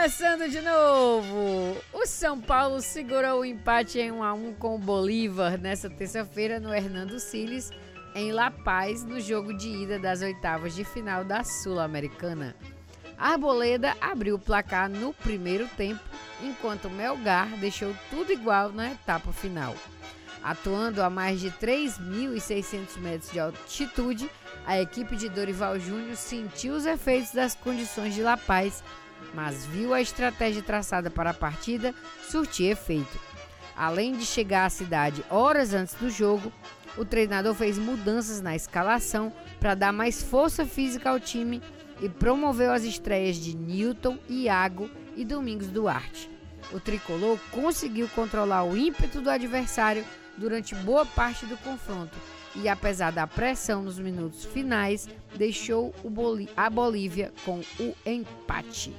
Começando de novo, o São Paulo segurou o empate em 1-1 com o Bolívar nesta terça-feira no Hernando Siles, em La Paz, no jogo de ida das oitavas de final da Sul-Americana. A Arboleda abriu o placar no primeiro tempo, enquanto o Melgar deixou tudo igual na etapa final. Atuando a mais de 3.600 metros de altitude, a equipe de Dorival Júnior sentiu os efeitos das condições de La Paz, mas viu a estratégia traçada para a partida surtir efeito. Além de chegar à cidade horas antes do jogo, o treinador fez mudanças na escalação para dar mais força física ao time e promoveu as estreias de Newton, Iago e Domingos Duarte. O tricolor conseguiu controlar o ímpeto do adversário durante boa parte do confronto e, apesar da pressão nos minutos finais, deixou a Bolívia com o empate.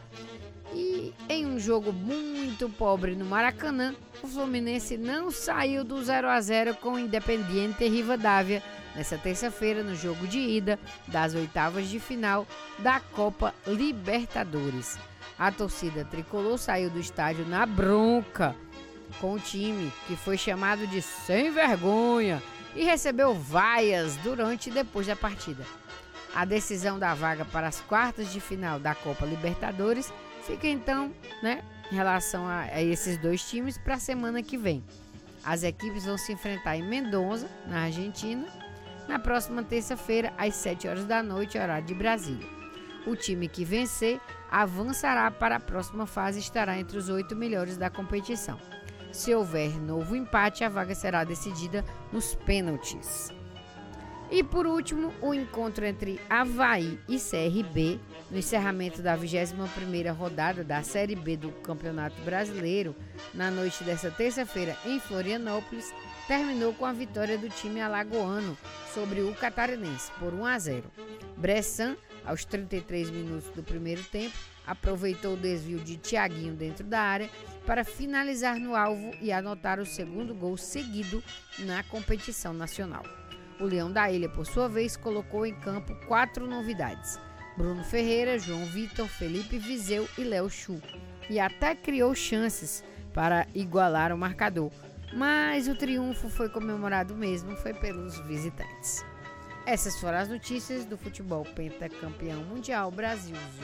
E em um jogo muito pobre no Maracanã, o Fluminense não saiu do 0-0 com o Independiente Rivadavia nesta terça-feira no jogo de ida das oitavas de final da Copa Libertadores. A torcida tricolor saiu do estádio na bronca com o time, que foi chamado de sem vergonha e recebeu vaias durante e depois da partida. A decisão da vaga para as quartas de final da Copa Libertadores fica então, em relação a esses dois times para a semana que vem. As equipes vão se enfrentar em Mendoza, na Argentina, na próxima terça-feira, às 7 horas da noite, horário de Brasília. O time que vencer avançará para a próxima fase e estará entre os 8 melhores da competição. Se houver novo empate, a vaga será decidida nos pênaltis. E por último, o encontro entre Avaí e CRB, no encerramento da 21ª rodada da Série B do Campeonato Brasileiro, na noite desta terça-feira em Florianópolis, terminou com a vitória do time alagoano sobre o catarinense por 1-0. Bressan, aos 33 minutos do primeiro tempo, aproveitou o desvio de Thiaguinho dentro da área para finalizar no alvo e anotar o segundo gol seguido na competição nacional. O Leão da Ilha, por sua vez, colocou em campo 4 novidades: Bruno Ferreira, João Vitor, Felipe Viseu e Léo Chu, e até criou chances para igualar o marcador, mas o triunfo foi comemorado mesmo foi pelos visitantes. Essas foram as notícias do futebol pentacampeão mundial Brasil.